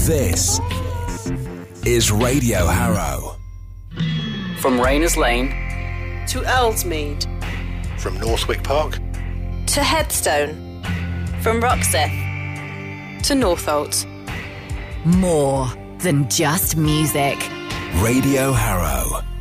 This is Radio Harrow. From Rayners Lane to Ellesmead, from Northwick Park to Headstone, from Roxeth to Northolt. More than just music. Radio Harrow.